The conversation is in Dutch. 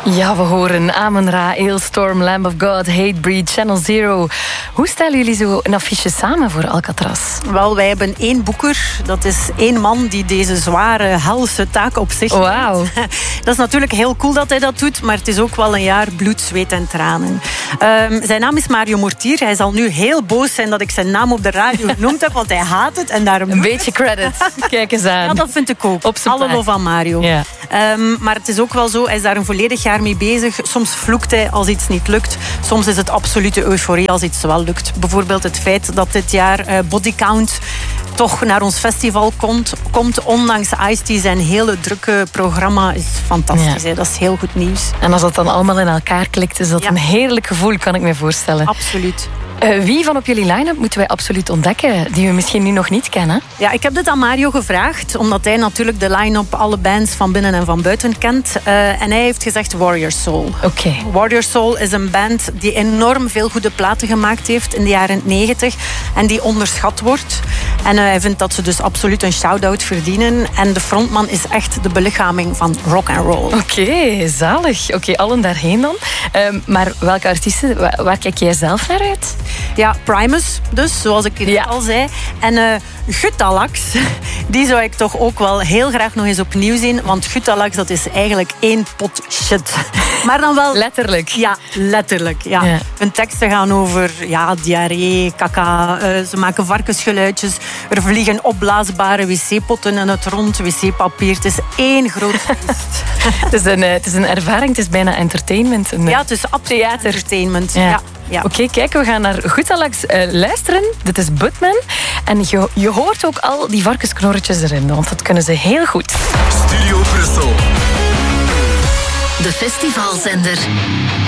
Ja, we horen Amen-Ra, Hailstorm, Lamb of God, Hatebreed, Channel Zero. Hoe stellen jullie zo een affiche samen voor Alcatraz? Wel, wij hebben 1 boeker. Dat is 1 man die deze zware, helse taak op zich neemt. Wauw. Dat is natuurlijk heel cool dat hij dat doet, maar het is ook wel een jaar bloed, zweet en tranen. Zijn naam is Mario Mortier. Hij zal nu heel boos zijn dat ik zijn naam op de radio genoemd heb, want hij haat het. En daarom een beetje credit. Kijk eens aan. Ja, dat vind ik ook. Op zijn Alle plek. lof aan Mario. Ja. Maar het is ook wel zo, hij is daar een volledig jaar mee bezig. Soms vloekt hij als iets niet lukt. Soms is het absolute euforie als iets wel lukt. Bijvoorbeeld het feit dat dit jaar Body Count toch naar ons festival komt. Ondanks Ice-T zijn hele drukke programma is fantastisch. Ja. Hè? Dat is heel goed nieuws. En als dat dan allemaal in elkaar klikt, is dat een heerlijk gevoel, kan ik me voorstellen. Absoluut. Wie van op jullie line-up moeten wij absoluut ontdekken, die we misschien nu nog niet kennen? Ja, ik heb dit aan Mario gevraagd, omdat hij natuurlijk de line-up, alle bands van binnen en van buiten kent. En hij heeft gezegd Warrior Soul. Oké. Warrior Soul is een band die enorm veel goede platen gemaakt heeft in de jaren 90 en die onderschat wordt. En hij vindt dat ze dus absoluut een shout-out verdienen. En de frontman is echt de belichaming van rock and roll. Oké, zalig. Oké, allen daarheen dan. Maar welke artiesten, waar kijk jij zelf naar uit? Ja, Primus dus, zoals ik net al zei. En Gutalax, die zou ik toch ook wel heel graag nog eens opnieuw zien. Want Gutalax, dat is eigenlijk 1 pot shit. Maar dan wel... Letterlijk. Ja, letterlijk. Ja. Ja. Hun teksten gaan over diarree, kaka. Ze maken varkensgeluidjes. Er vliegen opblaasbare wc-potten in het rond. Wc-papier. Het is 1 groot feest. Het is een ervaring, het is bijna entertainment. Ja, het is theater. Entertainment. Ja. Ja. Oké, kijk, we gaan naar Gutalax luisteren. Dit is Budman. En je hoort ook al die varkensknorretjes erin, want dat kunnen ze heel goed. Studio Brussel. De festivalzender.